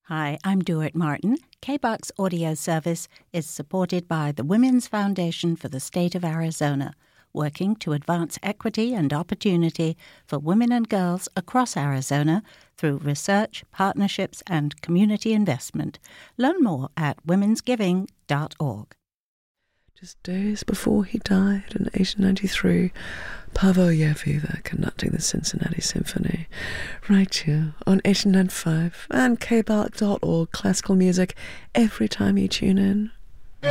Hi, I'm Duart Martin. KBUC's audio service is supported by the Women's Foundation for the State of Arizona, working to advance equity and opportunity for women and girls across Arizona through research, partnerships, and community investment. Learn more at womensgiving.org. Just days before he died in 1893, Pavel Yeviva conducting the Cincinnati Symphony. Right here on 1895 and kbuc.org, classical music every time you tune in.